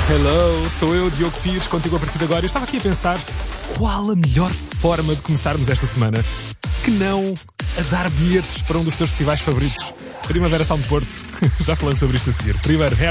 Hello, sou eu, Diogo Pires, contigo a partir de agora. Eu estava aqui a pensar qual a melhor forma de começarmos esta semana que não a dar bilhetes para um dos teus festivais favoritos. Primavera Sound Porto. Já falamos sobre isto a seguir. Primeiro,